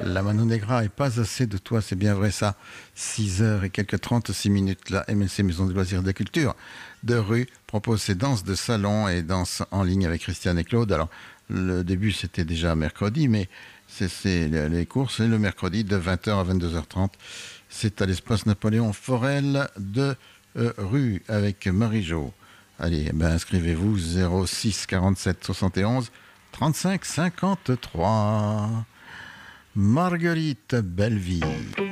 La Mano Negra est pas assez de toi, c'est bien vrai ça. 6 heures et quelques 36 minutes, la MLC Maison de Loisirs et de Culture de Rue propose ses danses de salon et danses en ligne avec Christiane et Claude. Alors, le début c'était déjà mercredi, mais les cours, c'est le mercredi de 20 heures à 22h30. C'est à l'espace Napoléon Forel de Rue avec Marie-Jo. Allez, ben inscrivez-vous 06 47 71 35 53. Marguerite Belleville.